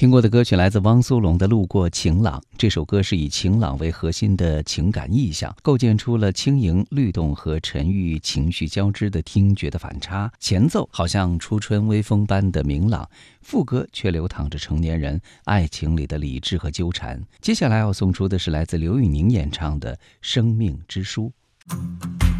听过的歌曲来自汪苏泷的《路过晴朗》。这首歌是以晴朗为核心的情感意象，构建出了轻盈律动和沉郁情绪交织的听觉的反差。前奏好像初春微风般的明朗，副歌却流淌着成年人爱情里的理智和纠缠。接下来要送出的是来自刘宇宁演唱的《生命之书》。